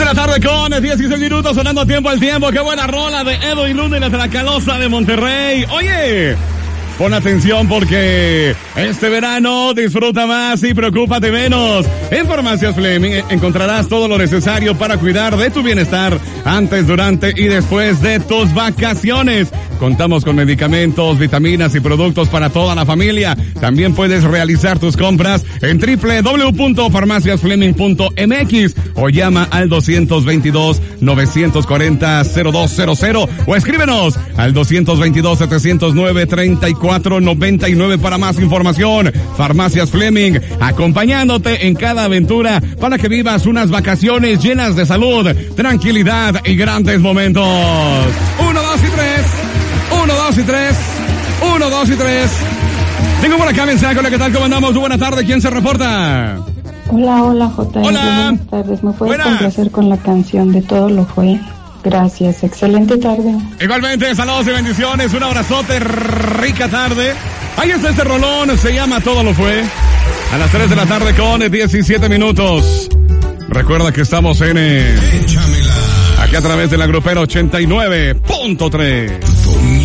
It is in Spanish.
la tarde con 16 minutos, sonando a tiempo al tiempo. Qué buena rola de Edo y Luna y la Tracalosa de Monterrey. Oye, pon atención porque este verano disfruta más y preocúpate menos. En Farmacias Fleming encontrarás todo lo necesario para cuidar de tu bienestar antes, durante y después de tus vacaciones. Contamos con medicamentos, vitaminas y productos para toda la familia. También puedes realizar tus compras en www.farmaciasfleming.mx o llama al 222-940-0200 o escríbenos al 222-709-3499 para más información. Farmacias Fleming, acompañándote en cada aventura para que vivas unas vacaciones llenas de salud, tranquilidad y grandes momentos. 1, 2 y 3. 1, 2 y 3. 1, 2 y 3. Tengo por acá mensaje. Hola, ¿qué tal? ¿Cómo andamos? Muy buena tarde. ¿Quién se reporta? Hola, J. Hola. Buenas tardes. ¿Me puedes complacer con la canción de Todo lo Fue? Gracias. Excelente tarde. Igualmente, saludos y bendiciones. Un abrazote. Rica tarde. Ahí está este rolón. Se llama Todo lo Fue. A las 3 de la tarde con 17 minutos. Recuerda que estamos en... aquí a través de la Grupera 89.3.